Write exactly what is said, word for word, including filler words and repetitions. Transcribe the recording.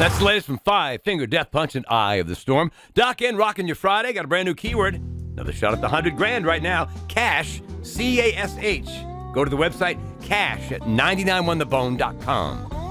That's the latest from Five Finger Death Punch and Eye of the Storm. Doc N rocking your Friday. Got a brand new keyword. Another shot at the hundred grand right now. Cash, C A S H. Go to the website cash at nine nine one the bone dot com.